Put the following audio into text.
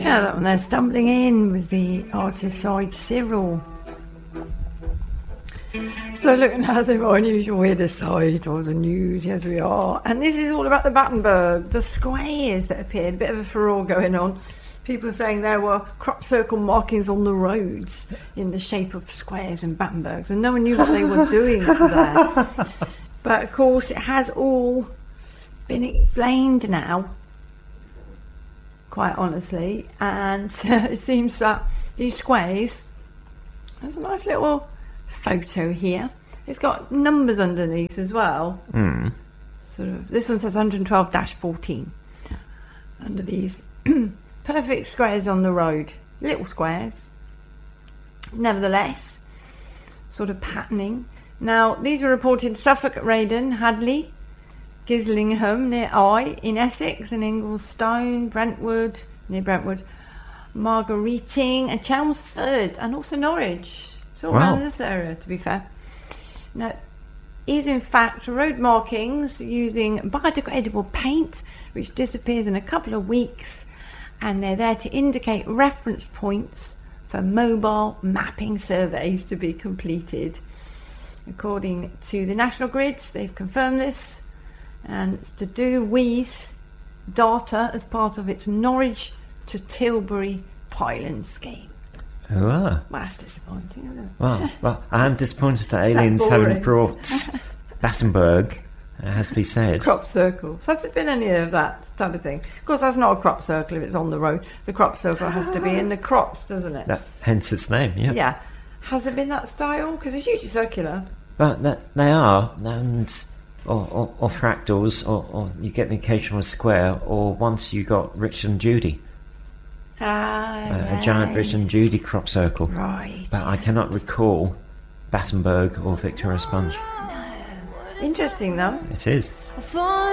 Yeah, that one there, stumbling in with the artist side Cyril. So looking at the more unusual weirder side of the news, yes we are. And this is all about the Battenberg, the squares that appeared, a bit of a furore going on. People saying there were crop circle markings on the roads in the shape of squares and Battenbergs, and no one knew what they were doing there. But of course it has all been explained now, quite honestly, and it seems that these squares, there's a nice little photo here. It's got numbers underneath as well. Sort of. This one says 112-14 under these perfect squares on the road. Little squares, nevertheless, sort of patterning. Now, these were reported in Suffolk, Reydon, Hadley, Gislingham near Eye in Essex, and Inglestone, Brentwood near Brentwood, Margareting, and Chelmsford, and also Norwich. It's all around this area, to be fair. Now, is in fact road markings using biodegradable paint, which disappears in a couple of weeks, and they're there to indicate reference points for mobile mapping surveys to be completed. According to the National Grids, they've confirmed this, and it's to do with data as part of its Norwich to Tilbury pylon scheme. Oh, Well, that's disappointing, isn't it? well, I'm disappointed that aliens haven't brought Battenberg, has to be said. Crop circles. Has there been any of that type of thing? Of course, that's not a crop circle if it's on the road. The crop circle has to be in the crops, doesn't it? Hence its name, yeah. Yeah. Has it been that style? Because it's usually circular. But they are, and or fractals, or you get the occasional square, or once you got Richard and Judy. A giant Richard and Judy crop circle. Right. But I cannot recall Battenberg or Victoria Sponge. Interesting, though. It is.